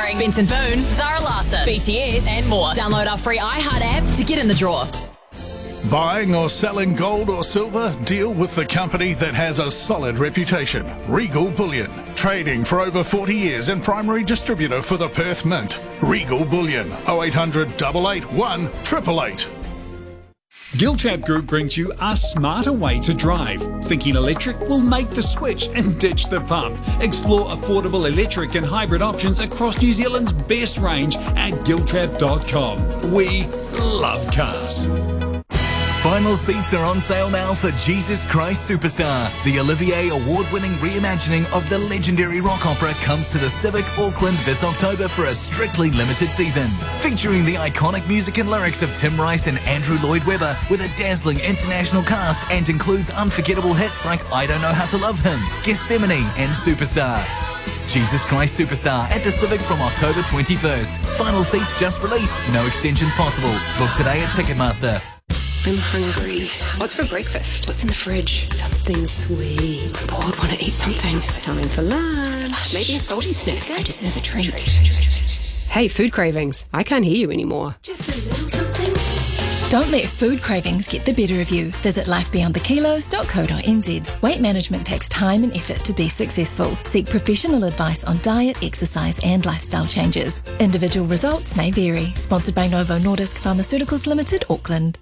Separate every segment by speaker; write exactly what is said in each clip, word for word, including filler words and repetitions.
Speaker 1: Starring Benson Boone, Zara Larson, B T S, and more. Download our free iHeart app to get in the draw.
Speaker 2: Buying or selling gold or silver? Deal with the company that has a solid reputation. Regal Bullion. Trading for over forty years and primary distributor for the Perth Mint. Regal Bullion. oh eight hundred, eight eight one, eight eight eight.
Speaker 3: Giltrap Group brings you a smarter way to drive. Thinking electric? Will make the switch and ditch the pump. Explore affordable electric and hybrid options across New Zealand's best range at giltrap dot com. We love cars.
Speaker 4: Final seats are on sale now for Jesus Christ Superstar. The Olivier Award-winning reimagining of the legendary rock opera comes to the Civic Auckland this October for a strictly limited season. Featuring the iconic music and lyrics of Tim Rice and Andrew Lloyd Webber with a dazzling international cast and includes unforgettable hits like I Don't Know How to Love Him, Gethsemane and Superstar. Jesus Christ Superstar at the Civic from October twenty-first. Final seats just released. No extensions possible. Book today at Ticketmaster.
Speaker 5: I'm hungry. What's for breakfast? What's in the fridge? Something sweet. I'm bored, want to eat something. It's time for lunch. Maybe a salty snack. I deserve a treat.
Speaker 6: Hey, food cravings. I can't hear you anymore.
Speaker 5: Just a little something.
Speaker 7: Don't let food cravings get the better of you. Visit life beyond the kilos dot co dot n z. Weight management takes time and effort to be successful. Seek professional advice on diet, exercise and lifestyle changes. Individual results may vary. Sponsored by Novo Nordisk Pharmaceuticals Limited, Auckland.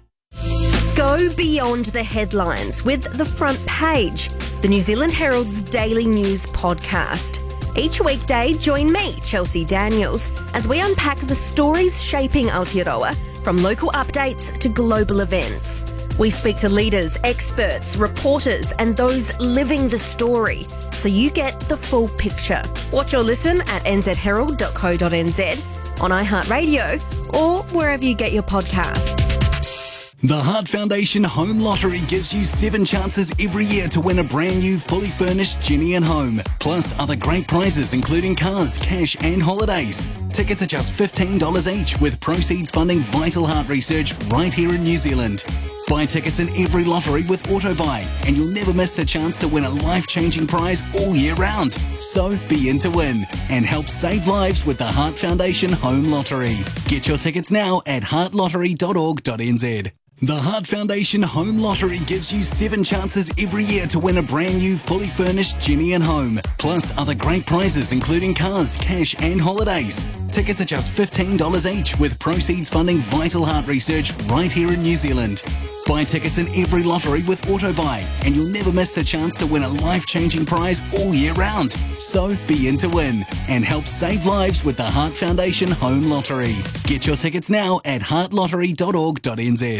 Speaker 8: Go beyond the headlines with The Front Page, the New Zealand Herald's daily news podcast. Each weekday, join me, Chelsea Daniels, as we unpack the stories shaping Aotearoa, from local updates to global events. We speak to leaders, experts, reporters, and those living the story, so you get the full picture. Watch or listen at n z herald dot co dot n z, on iHeartRadio, or wherever you get your podcasts.
Speaker 4: The Heart Foundation Home Lottery gives you seven chances every year to win a brand new, fully furnished Ginny and home. Plus other great prizes including cars, cash and holidays. Tickets are just fifteen dollars each, with proceeds funding vital heart research right here in New Zealand. Buy tickets in every lottery with AutoBuy and you'll never miss the chance to win a life-changing prize all year round. So be in to win and help save lives with the Heart Foundation Home Lottery. Get your tickets now at heart lottery dot org dot n z. The Heart Foundation Home Lottery gives you seven chances every year to win a brand new, fully furnished Ginny and home. Plus other great prizes including cars, cash and holidays. Tickets are just fifteen dollars each, with proceeds funding vital heart research right here in New Zealand. Buy tickets in every lottery with AutoBuy and you'll never miss the chance to win a life-changing prize all year round. So be in to win and help save lives with the Heart Foundation Home Lottery. Get your tickets now at heart lottery dot org dot n z.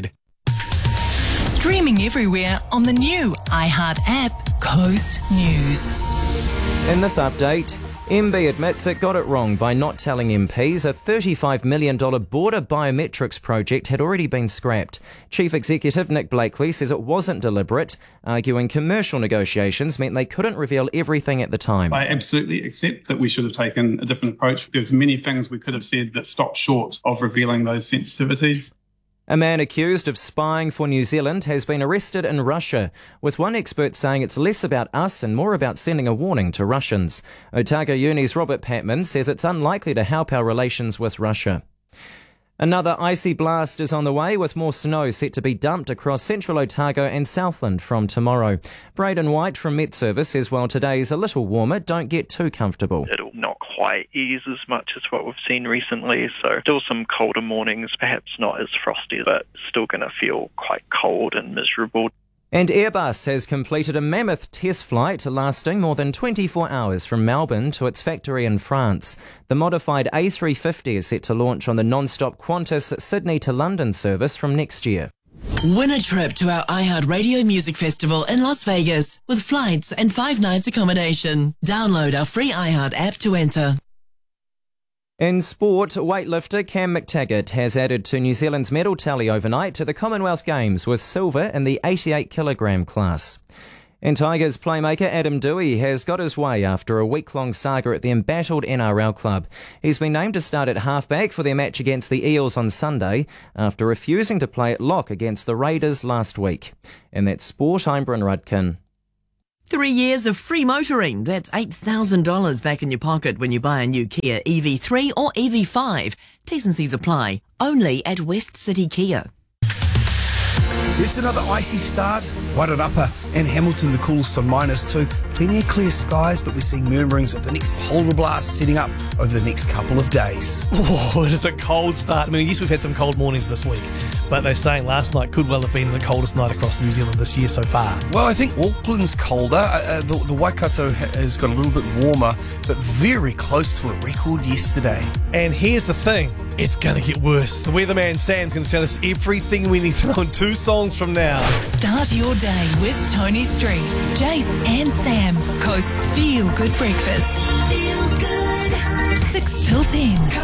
Speaker 7: Streaming everywhere on the new iHeart app, Coast News.
Speaker 9: In this update, M B admits it got it wrong by not telling M Ps a thirty-five million dollars border biometrics project had already been scrapped. Chief Executive Nick Blakely says it wasn't deliberate, arguing commercial negotiations meant they couldn't reveal everything at the time.
Speaker 10: I absolutely accept that we should have taken a different approach. There's many things we could have said that stopped short of revealing those sensitivities.
Speaker 9: A man accused of spying for New Zealand has been arrested in Russia, with one expert saying it's less about us and more about sending a warning to Russians. Otago Uni's Robert Patman says it's unlikely to help our relations with Russia. Another icy blast is on the way, with more snow set to be dumped across central Otago and Southland from tomorrow. Braden White from Met Service says while today's a little warmer, don't get too comfortable.
Speaker 11: It'll not quite ease as much as what we've seen recently, so still some colder mornings, perhaps not as frosty, but still going to feel quite cold and miserable.
Speaker 9: And Airbus has completed a mammoth test flight lasting more than twenty-four hours from Melbourne to its factory in France. The modified A three fifty is set to launch on the non-stop Qantas Sydney to London service from next year.
Speaker 12: Win a trip to our iHeartRadio Music Festival in Las Vegas with flights and five nights accommodation. Download our free iHeart app to enter.
Speaker 9: In sport, weightlifter Cam McTaggart has added to New Zealand's medal tally overnight to the Commonwealth Games with silver in the eighty-eight kilogram class. And Tigers playmaker Adam Dewey has got his way after a week-long saga at the embattled N R L club. He's been named to start at halfback for their match against the Eels on Sunday after refusing to play at lock against the Raiders last week. And that's sport, I'm Bryn Rudkin.
Speaker 12: Three years of free motoring. That's eight thousand dollars back in your pocket when you buy a new Kia E V three or E V five. T's and C's apply. Only at West City Kia.
Speaker 13: It's another icy start. Wairarapa and Hamilton, the coolest on minus two. Plenty of clear skies, but we're seeing murmurings of the next polar blast setting up over the next couple of days.
Speaker 14: Oh, it is a cold start. I mean, yes, we've had some cold mornings this week, but they're saying last night could well have been the coldest night across New Zealand this year so far.
Speaker 13: Well, I think Auckland's colder. Uh, the, the Waikato has got a little bit warmer, but very close to a record yesterday.
Speaker 14: And here's the thing. It's going to get worse. The weatherman Sam's going to tell us everything we need to know in two songs from now.
Speaker 7: Start your day with Tony Street, Jace and Sam. Coast's Feel Good Breakfast. Feel good. six till ten.